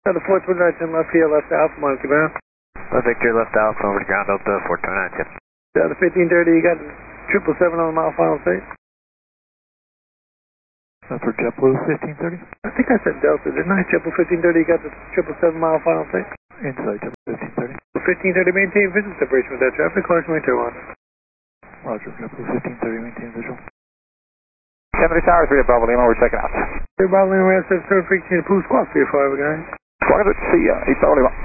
The 429 left here, left Alpha, Monkey Brown. Victor left Alpha over to ground Delta 429, tip. The 1530, you got 777 on the mile final state. For JetBlue 1530? I think I said Delta, didn't I? JetBlue 1530, you got the 777 mile final state. Inside JetBlue 1530. 1530, maintain visual separation with that traffic, caution way 21. Roger, JetBlue 1530, maintain visual. 70 Tower, 3 Bravo Lima, we're checking out. 3 Bravo Lima, we have 7 frequency to Pooh Squawk 3 4, guys. Squawk, see ya, 8 Bravo Lima.